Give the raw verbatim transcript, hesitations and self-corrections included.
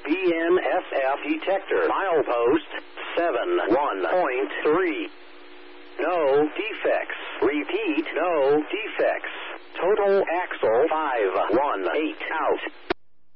B N S F detector. Milepost seven one point three. No defects. Repeat, no defects. Total axle five one eight out.